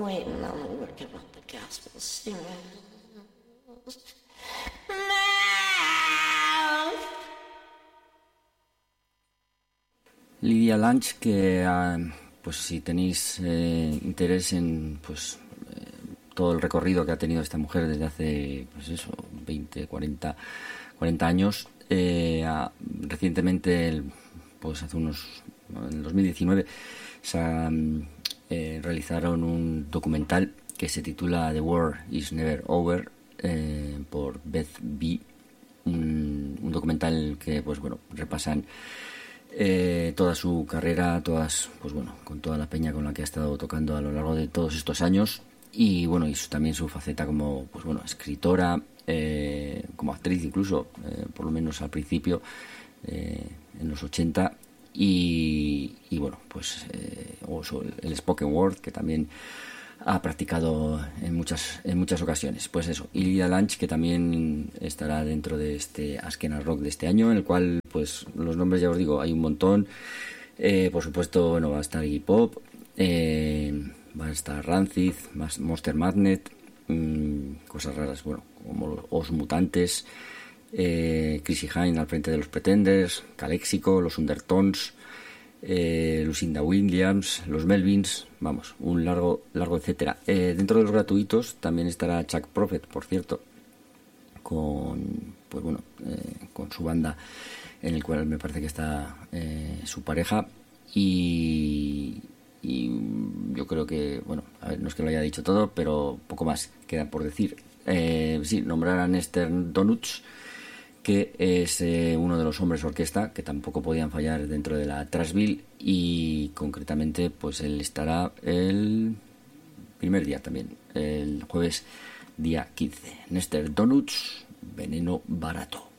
waiting on the work of all the gospel singers. Lydia Lunch, que pues si tenéis interés en pues todo el recorrido que ha tenido esta mujer desde hace pues eso 20, 40 años, recientemente pues hace en el 2019 realizaron un documental que se titula The War is Never Over, por Beth B. Un documental que pues bueno repasan toda su carrera, con toda la peña con la que ha estado tocando a lo largo de todos estos años, y bueno, y también su faceta como pues bueno escritora, como actriz incluso, por lo menos al principio, en los 80, y bueno pues el spoken word, que también ha practicado en muchas ocasiones. Pues eso, y Lydia Lunch, que también estará dentro de este Askena Rock de este año, en el cual pues los nombres ya os digo, hay un montón. Por supuesto, bueno, va a estar Iggy Pop, va a estar Rancid, Monster Magnet, cosas raras, bueno, como los Os Mutantes, Chrissy Hynde al frente de los Pretenders, Calexico, los Undertones, Lucinda Williams, los Melvins, vamos, un largo etcétera. Dentro de los gratuitos también estará Chuck Prophet, por cierto, con su banda, en el cual me parece que está su pareja, y yo creo que, bueno, a ver, no es que lo haya dicho todo, pero poco más queda por decir. Sí, nombrar a Nester Donuts, que es uno de los hombres orquesta que tampoco podían fallar dentro de la Trashville, y concretamente pues él estará el primer día también, el jueves día 15. Nester Donuts, Veneno Barato.